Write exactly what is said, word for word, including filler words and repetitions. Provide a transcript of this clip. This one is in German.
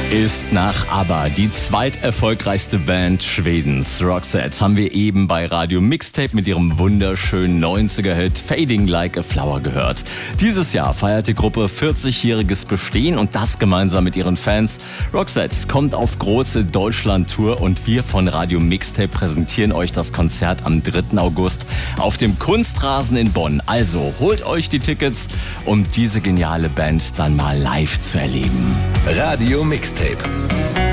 Ist nach ABBA die zweiterfolgreichste Band Schwedens. Roxette haben wir eben bei Radio Mixtape mit ihrem wunderschönen neunziger-Hit Fading Like a Flower gehört. Dieses Jahr feiert die Gruppe vierzigjähriges Bestehen und das gemeinsam mit ihren Fans. Roxette kommt auf große Deutschland-Tour und wir von Radio Mixtape präsentieren euch das Konzert am dritten August auf dem Kunstrasen in Bonn. Also holt euch die Tickets, um diese geniale Band dann mal live zu erleben. Radio Mixtape.